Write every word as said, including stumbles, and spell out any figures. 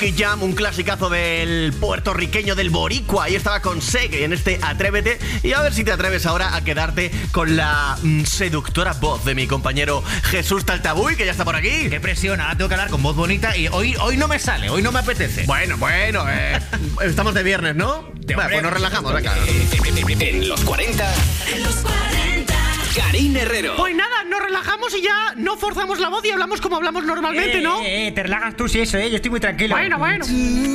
Jam, un clasicazo del puertorriqueño, del boricua. Ahí estaba con Segue en este Atrévete. Y a ver si te atreves ahora a quedarte con la mm, seductora voz de mi compañero Jesús Taltabuy, que ya está por aquí. Qué presión, ahora tengo que hablar con voz bonita y hoy, hoy no me sale, hoy no me apetece. Bueno, bueno, eh, estamos de viernes, ¿no? De Bueno, hombre, pues nos relajamos, venga. En los cuarenta, en los cuarenta, Karin Herrero. Pues nada, nos relajamos y ya no forzamos la voz y hablamos como hablamos normalmente, eh, ¿no? Eh, eh, te relajas tú si eso, eh, yo estoy muy tranquilo. Bueno, bueno.